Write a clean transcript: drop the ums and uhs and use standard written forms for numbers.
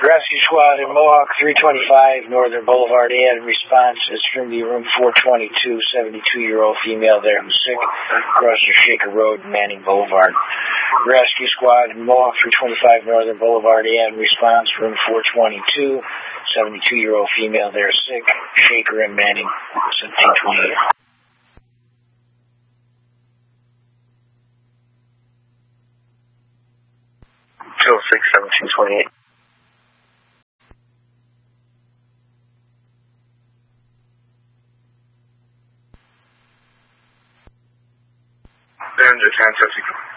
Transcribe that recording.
Rescue squad in Mohawk 325 Northern Boulevard. And response is from the room 422, 72-year-old female there who's sick across the Shaker Road, Manning Boulevard. Rescue squad in Mohawk 325 Northern Boulevard. And response room 422, 72-year-old female there sick, Shaker and Manning, 1728. 206-1728. They're under 1050.